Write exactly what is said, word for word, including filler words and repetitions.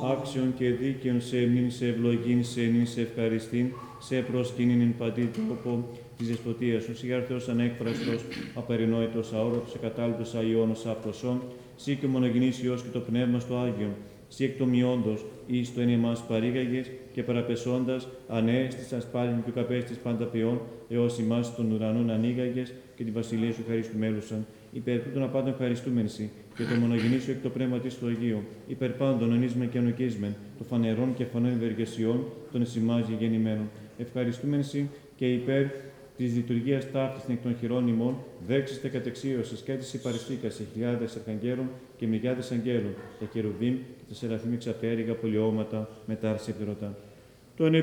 άξιον και δίκαιον σε εμνήν, σε ευλογήν, σε ενήν, σε ευχαριστήν, σε προσκύνην εν παντή τόπο της δεσποτείας σου. Σιγάρ Θεός ανέκφραστος, απερινόητος, αόρατος, εκατάληπτος, αϊώνος, απτωσόν, σύ και ο μονογενής Υιός και το Πνεύμα στο Άγιον, σύ εκ το μειόντος, εις το εν εμάς παρήγαγες και παραπεσώντας, ανέστησας πάλιν και καπέστης πάντα ποιόν, έως ημάς των ουρανών ανοίγαγες και τη βασιλεία σου χαριστούμελουσαν. Υπέρ τούτων απάντων ευχαριστούμεν σοι, και το μονογενή σου εκ το πνεύμα της του Αγίου, υπέρ πάντων ονείσμεν και ανοκίσμεν, το φανερών και φανών ευεργεσιών των εσημάς γεννημένων. Ευχαριστούμεν σοι και υπέρ της λειτουργίας ταύτης εκ των χειρών ημών, δέξιστε κατεξίωσης και της υπαριστήκα σε χιλιάδες αρχαγγέλων και μυριάδες αγγέλων, τα κερουβίμ και τα σεραφείμ εξαπέριγα πολιώματα με τα αρσίπτρωτα. Τον